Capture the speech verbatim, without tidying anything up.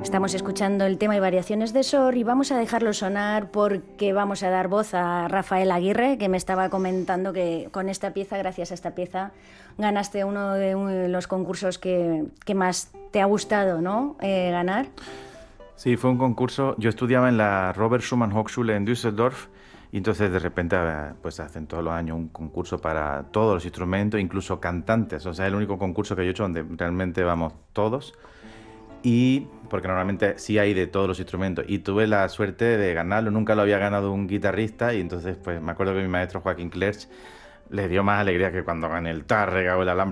Estamos escuchando el tema y variaciones de Sor y vamos a dejarlo sonar porque vamos a dar voz a Rafael Aguirre, que me estaba comentando que con esta pieza, gracias a esta pieza, ganaste uno de los concursos que, que más te ha gustado, ¿no? Eh, ganar. Sí, fue un concurso. Yo estudiaba en la Robert Schumann Hochschule en Düsseldorf y entonces de repente pues hacen todos los años un concurso para todos los instrumentos, incluso cantantes. O sea, es el único concurso que yo he hecho donde realmente vamos todos. Y porque normalmente sí hay de todos los instrumentos y tuve la suerte de ganarlo, nunca lo había ganado un guitarrista y entonces pues me acuerdo que mi maestro Joaquín Clerch le dio más alegría que cuando gané el Tárrega o el Alhambra.